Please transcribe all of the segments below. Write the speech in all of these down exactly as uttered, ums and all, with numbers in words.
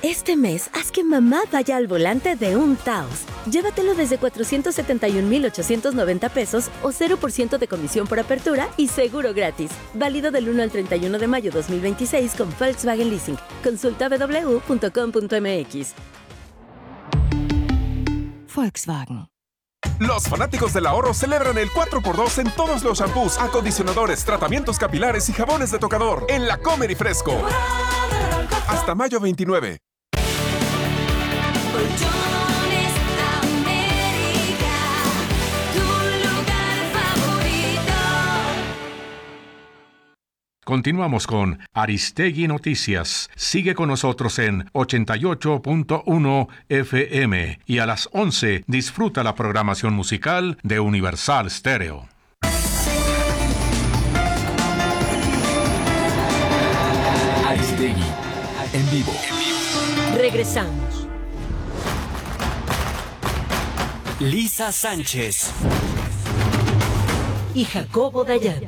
Este mes, haz que mamá vaya al volante de un Taos. Llévatelo desde cuatrocientos setenta y un mil ochocientos noventa pesos o cero por ciento de comisión por apertura y seguro gratis. Válido del uno al treinta y uno de mayo dos mil veintiséis con Volkswagen Leasing. Consulta w w w punto com punto m x. Volkswagen. Los fanáticos del ahorro celebran el cuatro por dos en todos los shampoos, acondicionadores, tratamientos capilares y jabones de tocador en La Comer y Fresco. Hasta mayo veintinueve. Continuamos con Aristegui Noticias. Sigue con nosotros en ochenta y ocho punto uno F M y a las once disfruta la programación musical de Universal Stereo. Aristegui, en vivo. Regresamos. Lisa Sánchez y Jacobo Dayan.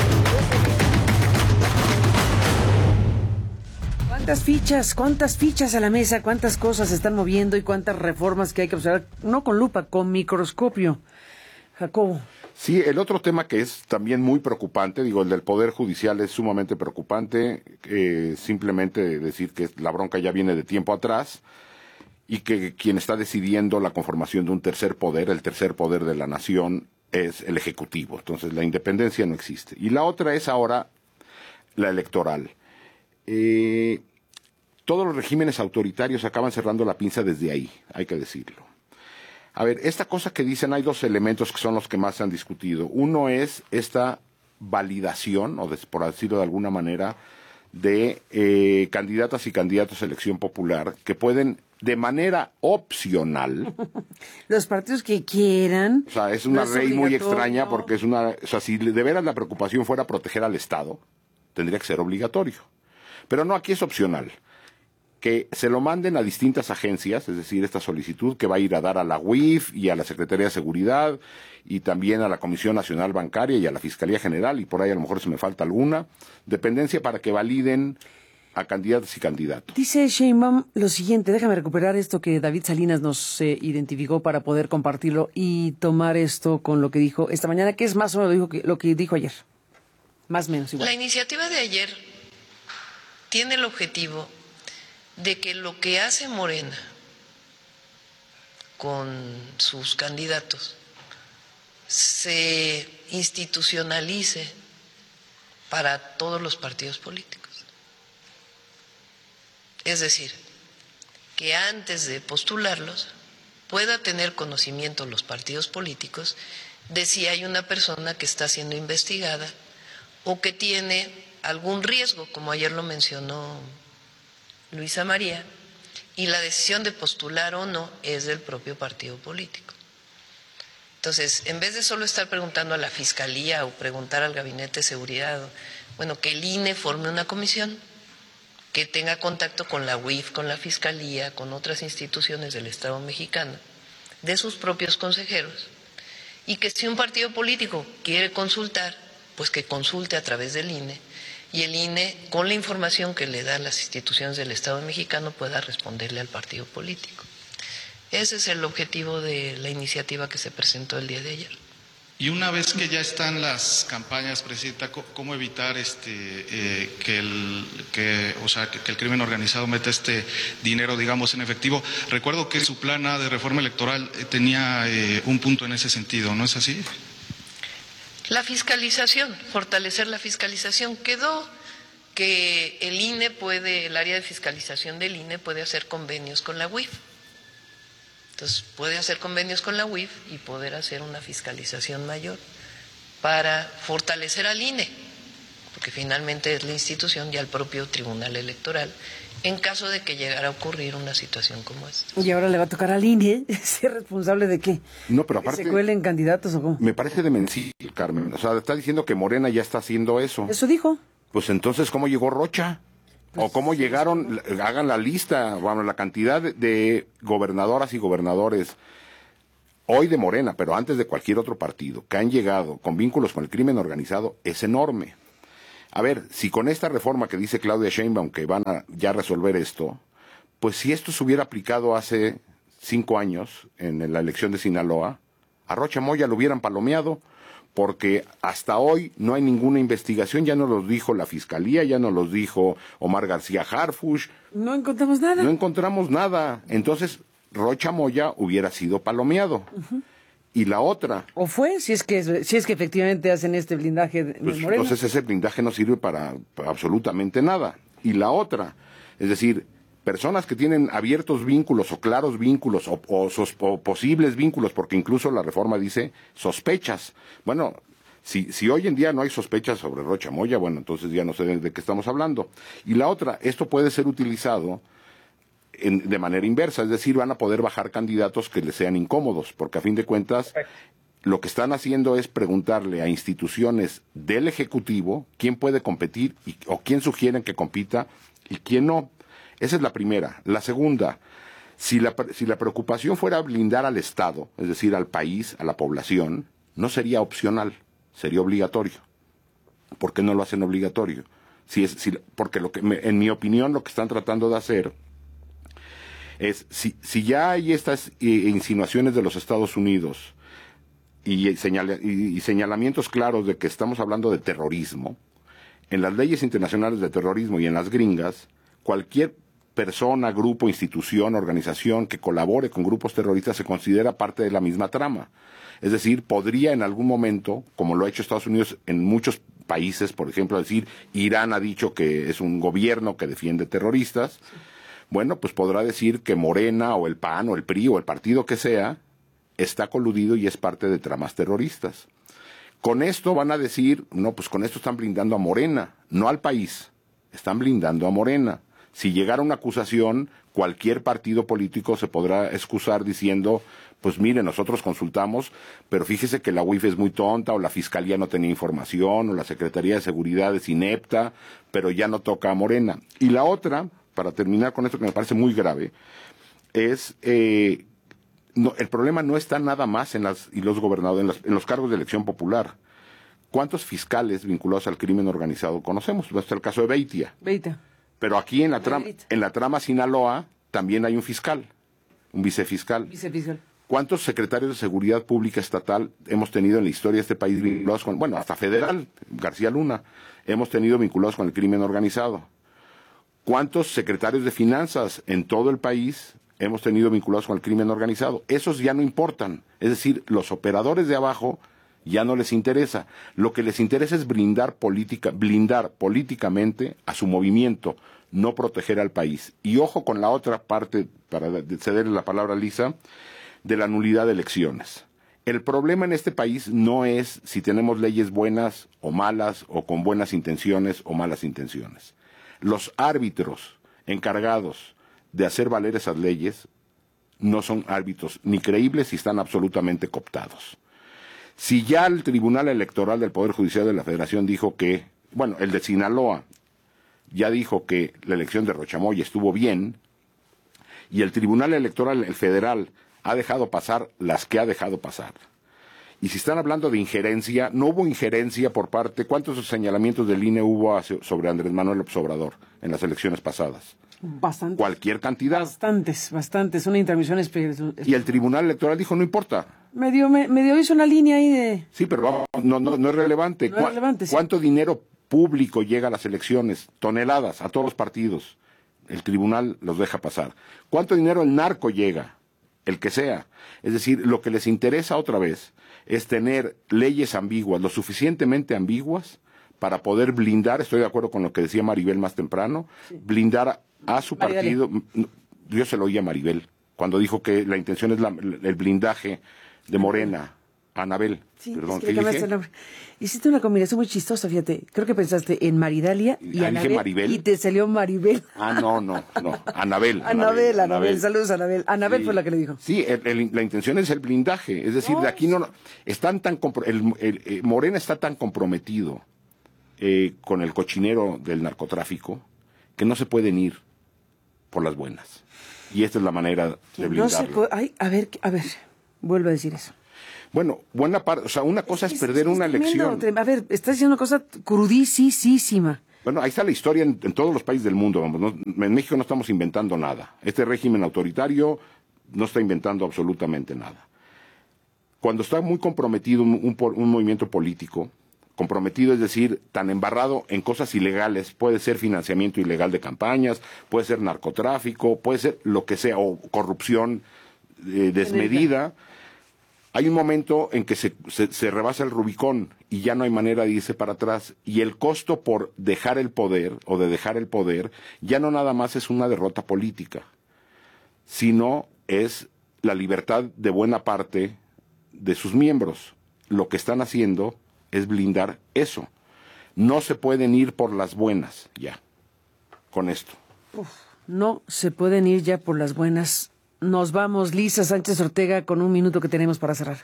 ¿Cuántas fichas, cuántas fichas a la mesa, cuántas cosas se están moviendo y cuántas reformas que hay que observar? No con lupa, con microscopio. Jacobo. Sí, el otro tema que es también muy preocupante, digo, el del Poder Judicial es sumamente preocupante, eh, simplemente decir que la bronca ya viene de tiempo atrás y que quien está decidiendo la conformación de un tercer poder, el tercer poder de la nación, es el Ejecutivo. Entonces, la independencia no existe. Y la otra es ahora la electoral. Eh... Todos los regímenes autoritarios acaban cerrando la pinza desde ahí, hay que decirlo. A ver, esta cosa que dicen, hay dos elementos que son los que más se han discutido. Uno es esta validación, o de, por decirlo de alguna manera, de eh, candidatas y candidatos a elección popular que pueden, de manera opcional... Los partidos que quieran... O sea, es una no ley es muy extraña porque es una... O sea, si de veras la preocupación fuera proteger al Estado, tendría que ser obligatorio. Pero no, aquí es opcional. Que se lo manden a distintas agencias, es decir, esta solicitud que va a ir a dar a la U I F y a la Secretaría de Seguridad y también a la Comisión Nacional Bancaria y a la Fiscalía General, y por ahí a lo mejor se me falta alguna, dependencia para que validen a candidatos y candidatos. Dice Sheinbaum lo siguiente, déjame recuperar esto que David Salinas nos eh, identificó para poder compartirlo y tomar esto con lo que dijo esta mañana, que es más o menos lo, dijo que, lo que dijo ayer, más o menos igual. La iniciativa de ayer tiene el objetivo de que lo que hace Morena con sus candidatos se institucionalice para todos los partidos políticos. Es decir, que antes de postularlos pueda tener conocimiento los partidos políticos de si hay una persona que está siendo investigada o que tiene algún riesgo, como ayer lo mencionó Luisa María, y la decisión de postular o no es del propio partido político. Entonces, en vez de solo estar preguntando a la Fiscalía o preguntar al Gabinete de Seguridad, bueno, que el I N E forme una comisión que tenga contacto con la U I F, con la Fiscalía, con otras instituciones del Estado mexicano, de sus propios consejeros, y que si un partido político quiere consultar, pues que consulte a través del I N E, y el I N E, con la información que le dan las instituciones del Estado mexicano, pueda responderle al partido político. Ese es el objetivo de la iniciativa que se presentó el día de ayer. Y una vez que ya están las campañas, Presidenta, ¿cómo evitar este eh, que el que o sea que, que el crimen organizado meta este dinero, digamos, en efectivo? Recuerdo que su plan A de reforma electoral tenía eh, un punto en ese sentido, ¿no es así? La fiscalización, fortalecer la fiscalización. Quedó que el I N E puede, el área de fiscalización del I N E puede hacer convenios con la U I F. Entonces puede hacer convenios con la U I F y poder hacer una fiscalización mayor para fortalecer al I N E, porque finalmente es la institución y al propio Tribunal Electoral, en caso de que llegara a ocurrir una situación como esta. Y ahora le va a tocar al I N E ser responsable de qué. No, pero aparte, ¿se cuelen candidatos o cómo? Me parece demencial, Carmen. O sea, está diciendo que Morena ya está haciendo eso. Eso dijo. Pues entonces, ¿cómo llegó Rocha? Pues, ¿o cómo llegaron? Sí, hagan la lista, bueno, la cantidad de, de gobernadoras y gobernadores hoy de Morena, pero antes de cualquier otro partido, que han llegado con vínculos con el crimen organizado, es enorme. A ver, si con esta reforma que dice Claudia Sheinbaum que van a ya resolver esto, pues si esto se hubiera aplicado hace cinco años en la elección de Sinaloa, a Rocha Moya lo hubieran palomeado, porque hasta hoy no hay ninguna investigación, ya nos los dijo la Fiscalía, ya nos los dijo Omar García Harfuch. No encontramos nada. No encontramos nada. Entonces, Rocha Moya hubiera sido palomeado. Uh-huh. Y la otra... ¿O fue? Si es que si es que efectivamente hacen este blindaje de pues, Morena. Entonces ese blindaje no sirve para, para absolutamente nada. Y la otra, es decir, personas que tienen abiertos vínculos o claros vínculos o, o, sos, o posibles vínculos, porque incluso la reforma dice sospechas. Bueno, si, si hoy en día no hay sospechas sobre Rocha Moya, bueno, entonces ya no sé de, de qué estamos hablando. Y la otra, esto puede ser utilizado en, de manera inversa, es decir, van a poder bajar candidatos que les sean incómodos, porque a fin de cuentas lo que están haciendo es preguntarle a instituciones del Ejecutivo quién puede competir y, o quién sugieren que compita y quién no. Esa es la primera. La segunda, si la, si la preocupación fuera blindar al Estado, es decir, al país, a la población, no sería opcional, sería obligatorio. ¿Por qué no lo hacen obligatorio? Si es, si, porque lo que me, en mi opinión lo que están tratando de hacer es, si, si ya hay estas eh, insinuaciones de los Estados Unidos y, señala, y, y señalamientos claros de que estamos hablando de terrorismo, en las leyes internacionales de terrorismo y en las gringas, cualquier persona, grupo, institución, organización que colabore con grupos terroristas se considera parte de la misma trama. Es decir, podría en algún momento, como lo ha hecho Estados Unidos en muchos países, por ejemplo, decir, Irán ha dicho que es un gobierno que defiende terroristas, bueno, pues podrá decir que Morena o el P A N o el P R I o el partido que sea está coludido y es parte de tramas terroristas. Con esto van a decir, no, pues con esto están blindando a Morena, no al país, están blindando a Morena. Si llegara una acusación, cualquier partido político se podrá excusar diciendo, pues mire, nosotros consultamos, pero fíjese que la U I F es muy tonta, o la Fiscalía no tenía información, o la Secretaría de Seguridad es inepta, pero ya no toca a Morena. Y la otra, para terminar con esto que me parece muy grave, es, eh, no, el problema no está nada más en las, y los gobernadores, en, las, en los cargos de elección popular. ¿Cuántos fiscales vinculados al crimen organizado conocemos? Este es el caso de Beitia. Beitia. Pero aquí en la, trama, en la trama Sinaloa también hay un fiscal, un vicefiscal. Vicefiscal. ¿Cuántos secretarios de Seguridad Pública Estatal hemos tenido en la historia de este país vinculados con, bueno, hasta federal, García Luna, hemos tenido vinculados con el crimen organizado? ¿Cuántos secretarios de Finanzas en todo el país hemos tenido vinculados con el crimen organizado? Esos ya no importan. Es decir, los operadores de abajo ya no les interesa. Lo que les interesa es blindar, política, blindar políticamente a su movimiento, no proteger al país. Y ojo con la otra parte, para cederle la palabra a Lisa, de la nulidad de elecciones. El problema en este país no es si tenemos leyes buenas o malas, o con buenas intenciones o malas intenciones. Los árbitros encargados de hacer valer esas leyes no son árbitros ni creíbles y están absolutamente cooptados. Si ya el Tribunal Electoral del Poder Judicial de la Federación dijo que, bueno, el de Sinaloa ya dijo que la elección de Rocha Moya estuvo bien, y el Tribunal Electoral el Federal ha dejado pasar las que ha dejado pasar. Y si están hablando de injerencia, no hubo injerencia por parte, ¿cuántos señalamientos del I N E hubo sobre Andrés Manuel López Obrador en las elecciones pasadas? Bastantes. Cualquier cantidad. Bastantes, bastantes, una intervención especial. Y el Tribunal Electoral dijo, no importa. Medio, me, medio hizo una línea ahí de... Sí, pero vamos, no, no, no es relevante. No es relevante, sí. ¿Cuánto dinero público llega a las elecciones? Toneladas, a todos los partidos. El tribunal los deja pasar. ¿Cuánto dinero el narco llega? El que sea. Es decir, lo que les interesa otra vez es tener leyes ambiguas, lo suficientemente ambiguas para poder blindar, estoy de acuerdo con lo que decía Maribel más temprano, sí. blindar a, a su partido. Yo se lo oí a Maribel, cuando dijo que la intención es la, el blindaje de Morena. Anabel, sí, perdón, es que ¿qué dije? Hiciste una combinación muy chistosa, fíjate. Creo que pensaste en Maridalia y ah, Anabel, Maribel. Y te salió Maribel. Ah, no, no, no. Anabel. Anabel, Anabel. Saludos, Anabel. Anabel sí. fue la que le dijo. Sí, el, el, la intención es el blindaje. Es decir, oh. de aquí no... Están tan el, el, el, Morena está tan comprometido eh, con el cochinero del narcotráfico que no se pueden ir por las buenas. Y esta es la manera de blindarlo. No se puede... Ay, a ver, a ver. Vuelvo a decir eso. Bueno, buena parte, o sea, una cosa es, es perder es, es una tremendo, elección. A ver, estás diciendo una cosa crudísima. Bueno, ahí está la historia en, en todos los países del mundo. Vamos, no, en México no estamos inventando nada. Este régimen autoritario no está inventando absolutamente nada. Cuando está muy comprometido un, un, un movimiento político, comprometido es decir, tan embarrado en cosas ilegales, puede ser financiamiento ilegal de campañas, puede ser narcotráfico, puede ser lo que sea, o corrupción eh, desmedida. Hay un momento en que se, se, se rebasa el Rubicón y ya no hay manera de irse para atrás. Y el costo por dejar el poder o de dejar el poder ya no nada más es una derrota política, sino es la libertad de buena parte de sus miembros. Lo que están haciendo es blindar eso. No se pueden ir por las buenas ya con esto. Uf, no se pueden ir ya por las buenas. Nos vamos, Lisa Sánchez Ortega, con un minuto que tenemos para cerrar.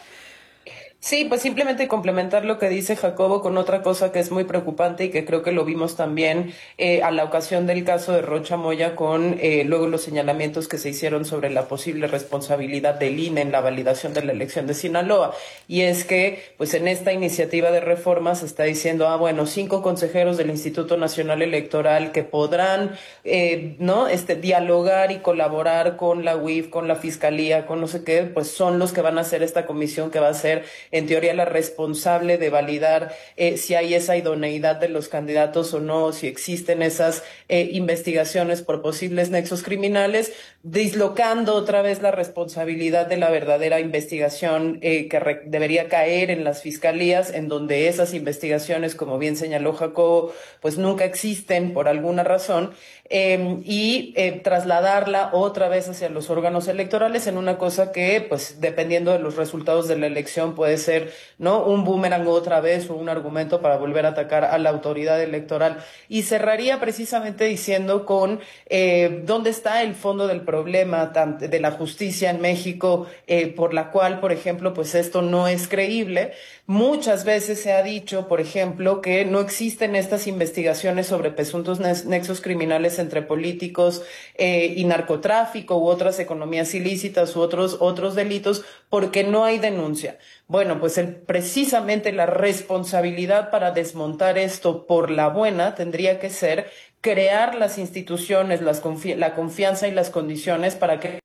Sí, pues simplemente complementar lo que dice Jacobo con otra cosa que es muy preocupante y que creo que lo vimos también eh, a la ocasión del caso de Rocha Moya con eh, luego los señalamientos que se hicieron sobre la posible responsabilidad del I N E en la validación de la elección de Sinaloa. Y es que, pues en esta iniciativa de reforma se está diciendo, ah, bueno, cinco consejeros del Instituto Nacional Electoral que podrán, eh, ¿no? Este, dialogar y colaborar con la U I F, con la Fiscalía, con no sé qué, pues son los que van a hacer esta comisión que va a ser en teoría la responsable de validar eh, si hay esa idoneidad de los candidatos o no, si existen esas eh, investigaciones por posibles nexos criminales, dislocando otra vez la responsabilidad de la verdadera investigación eh, que re- debería caer en las fiscalías, en donde esas investigaciones, como bien señaló Jacobo, pues nunca existen por alguna razón, eh, y eh, trasladarla otra vez hacia los órganos electorales en una cosa que, pues dependiendo de los resultados de la elección, puede ser, ¿no?, un boomerang otra vez o un argumento para volver a atacar a la autoridad electoral. Y cerraría precisamente diciendo con eh, dónde está el fondo del problema de la justicia en México, eh, por la cual, por ejemplo, pues esto no es creíble. Muchas veces se ha dicho, por ejemplo, que no existen estas investigaciones sobre presuntos nexos criminales entre políticos eh, y narcotráfico u otras economías ilícitas u otros, otros delitos porque no hay denuncia. Bueno, pues el, precisamente la responsabilidad para desmontar esto por la buena tendría que ser crear las instituciones, las confi- la confianza y las condiciones para que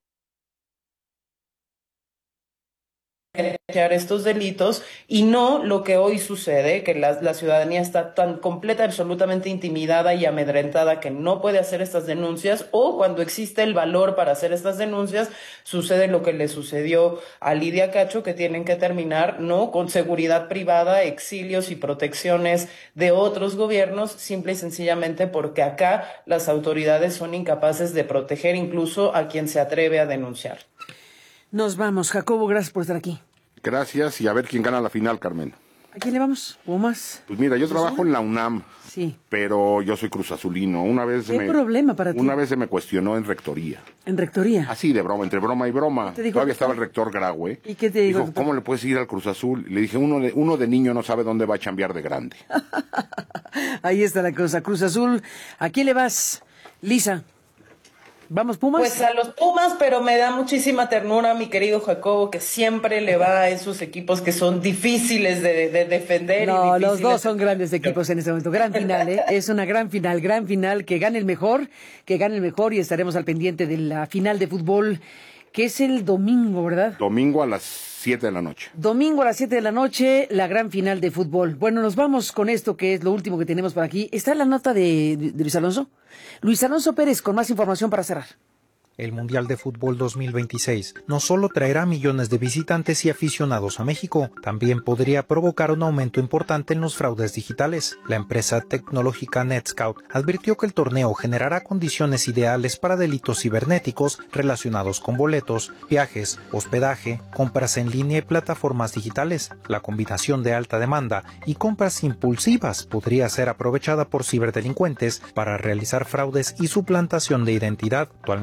estos delitos y no lo que hoy sucede, que la, la ciudadanía está tan completa, absolutamente intimidada y amedrentada que no puede hacer estas denuncias, o cuando existe el valor para hacer estas denuncias, sucede lo que le sucedió a Lidia Cacho, que tienen que terminar, ¿no?, con seguridad privada, exilios y protecciones de otros gobiernos, simple y sencillamente porque acá las autoridades son incapaces de proteger incluso a quien se atreve a denunciar. Nos vamos. Jacobo, gracias por estar aquí. Gracias, y a ver quién gana la final, Carmen. ¿A quién le vamos? ¿Pumas? Pues mira, yo trabajo en la UNAM, sí, pero yo soy cruzazulino. Una vez ¿Qué me, problema para ti? Una vez se me cuestionó en rectoría. ¿En rectoría? Así de broma, entre broma y broma. ¿Te dijo, Todavía estaba el rector Graue. ¿Y qué te dijo? Dijo, ¿cómo le puedes ir al Cruz Azul? Le dije, uno de, uno de niño no sabe dónde va a chambear de grande. Ahí está la cosa. Cruz Azul. ¿A quién le vas, Lisa? ¿Vamos, Pumas? Pues a los Pumas, pero me da muchísima ternura, mi querido Jacobo, que siempre le va a esos equipos que son difíciles de, de defender. No, y los dos son grandes equipos en este momento. Gran final, ¿eh? Es una gran final, gran final. Que gane el mejor, que gane el mejor, y estaremos al pendiente de la final de fútbol, que es el domingo, ¿verdad? Domingo a las siete de la noche. Domingo a las siete de la noche, la gran final de fútbol. Bueno, nos vamos con esto, que es lo último que tenemos por aquí. ¿Está la nota de, de Luis Alonso? Luis Alonso Pérez, con más información para cerrar. El Mundial de Fútbol dos mil veintiséis no solo traerá millones de visitantes y aficionados a México, también podría provocar un aumento importante en los fraudes digitales. La empresa tecnológica NetScout advirtió que el torneo generará condiciones ideales para delitos cibernéticos relacionados con boletos, viajes, hospedaje, compras en línea y plataformas digitales. La combinación de alta demanda y compras impulsivas podría ser aprovechada por ciberdelincuentes para realizar fraudes y suplantación de identidad. Actualmente México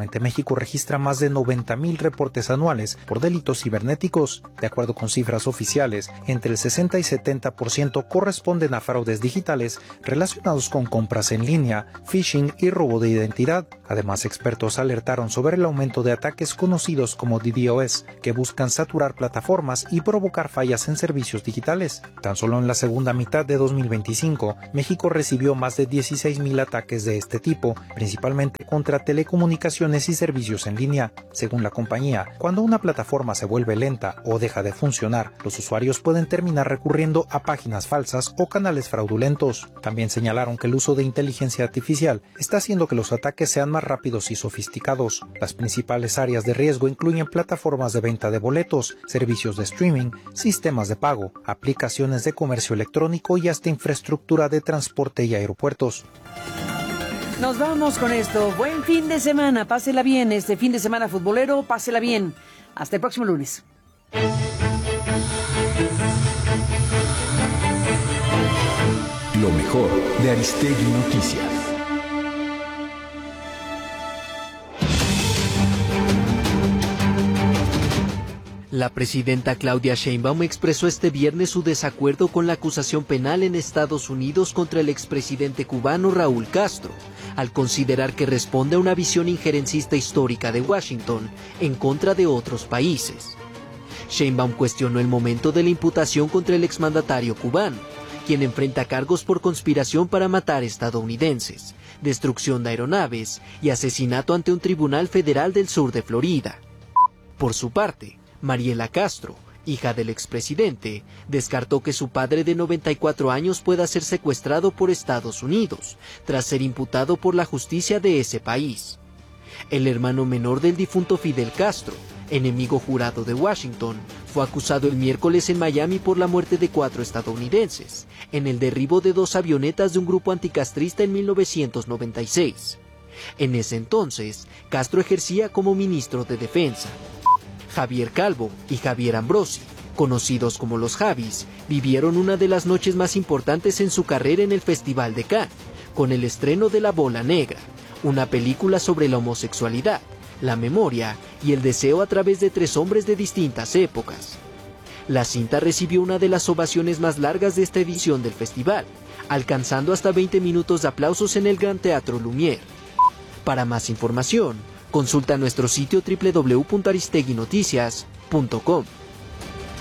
México registra más de noventa mil reportes anuales por delitos cibernéticos. De acuerdo con cifras oficiales, entre el sesenta y setenta por ciento corresponden a fraudes digitales relacionados con compras en línea, phishing y robo de identidad. Además, expertos alertaron sobre el aumento de ataques conocidos como DDoS, que buscan saturar plataformas y provocar fallas en servicios digitales. Tan solo en la segunda mitad de dos mil veinticinco, México recibió más de dieciséis mil ataques de este tipo, principalmente contra telecomunicaciones y servicios en línea. Según la compañía, cuando una plataforma se vuelve lenta o deja de funcionar, los usuarios pueden terminar recurriendo a páginas falsas o canales fraudulentos. También señalaron que el uso de inteligencia artificial está haciendo que los ataques sean más rápidos y sofisticados. Las principales áreas de riesgo incluyen plataformas de venta de boletos, servicios de streaming, sistemas de pago, aplicaciones de comercio electrónico y hasta infraestructura de transporte y aeropuertos. Nos vamos con esto. Buen fin de semana. Pásela bien. Este fin de semana futbolero, pásela bien. Hasta el próximo lunes. Lo mejor de Aristegui Noticias. La presidenta Claudia Sheinbaum expresó este viernes su desacuerdo con la acusación penal en Estados Unidos contra el expresidente cubano Raúl Castro, al considerar que responde a una visión injerencista histórica de Washington en contra de otros países. Sheinbaum cuestionó el momento de la imputación contra el exmandatario cubano, quien enfrenta cargos por conspiración para matar estadounidenses, destrucción de aeronaves y asesinato ante un tribunal federal del sur de Florida. Por su parte, Mariela Castro, hija del expresidente, descartó que su padre de noventa y cuatro años pueda ser secuestrado por Estados Unidos, tras ser imputado por la justicia de ese país. El hermano menor del difunto Fidel Castro, enemigo jurado de Washington, fue acusado el miércoles en Miami por la muerte de cuatro estadounidenses, en el derribo de dos avionetas de un grupo anticastrista en mil novecientos noventa y seis. En ese entonces, Castro ejercía como ministro de Defensa. Javier Calvo y Javier Ambrosi, conocidos como los Javis, vivieron una de las noches más importantes en su carrera en el Festival de Cannes, con el estreno de La Bola Negra, una película sobre la homosexualidad, la memoria y el deseo a través de tres hombres de distintas épocas. La cinta recibió una de las ovaciones más largas de esta edición del festival, alcanzando hasta veinte minutos de aplausos en el Gran Teatro Lumière. Para más información, consulta nuestro sitio doble u doble u doble u punto aristegui noticias punto com.